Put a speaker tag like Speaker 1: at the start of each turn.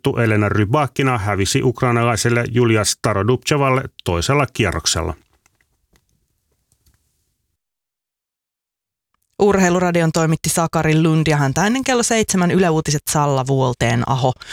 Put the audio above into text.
Speaker 1: sijoitettu Elena Rybakina hävisi ukrainalaiselle Julia Starodubtsevalle toisella kierroksella.
Speaker 2: Urheiluradion toimitti Sakari Lund ja häntä ennen kello 7 Yle Uutiset Salla Vuolteen Aho.